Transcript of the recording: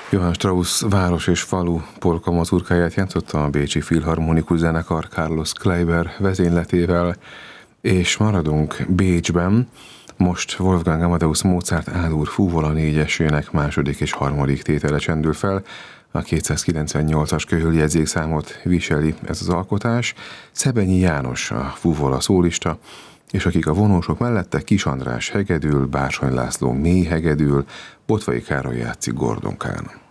Johann Strauss város és falu polka mazurkáját játszotta a Bécsi Filharmonikus Zenekar Carlos Kleiber vezényletével, és maradunk Bécsben. Most Wolfgang Amadeus Mozart Ádur fúvola négyesének második és harmadik tétele csendül fel. A 298-as köhöljegyzékszámot viseli ez az alkotás. Szebenyi János a fúvola szólista, és akik a vonósok mellette Kis András hegedül, Bársony László mély hegedül, Bottvai Károly játszik gordonkán.